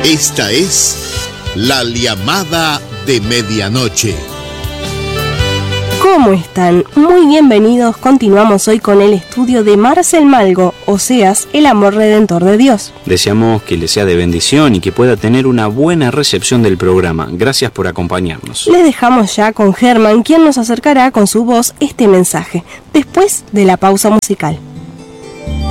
Esta es La Llamada de Medianoche. ¿Cómo están? Muy bienvenidos. Continuamos hoy con el estudio de Marcel Malgo, Oseas, el amor redentor de Dios. Deseamos que le sea de bendición y que pueda tener una buena recepción del programa. Gracias por acompañarnos. Les dejamos ya con Germán, quien nos acercará con su voz este mensaje, después de la pausa musical.